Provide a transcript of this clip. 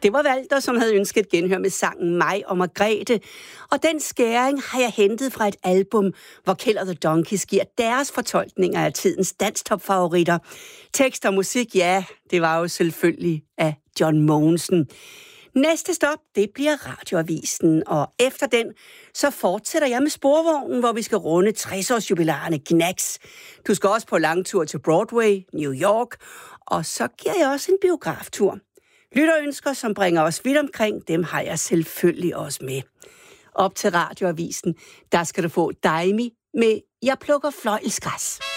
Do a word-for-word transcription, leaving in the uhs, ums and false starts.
Det var Walter, som havde ønsket et genhør med sangen Mig og Margrethe. Og den skæring har jeg hentet fra et album, hvor Keld og The Donkeys giver deres fortolkninger af tidens danstopfavoritter. Tekst og musik, ja, det var jo selvfølgelig af John Mogensen. Næste stop, det bliver Radioavisen, og efter den, så fortsætter jeg med Sporvognen, hvor vi skal runde tres-års jubilæerne Knacks. Du skal også på langtur til Broadway, New York, og så giver jeg også en biograftur. Lytterønsker, som bringer os vidt omkring, dem har jeg selvfølgelig også med. Op til Radioavisen, der skal du få Daimi med Jeg plukker fløjelsgræs.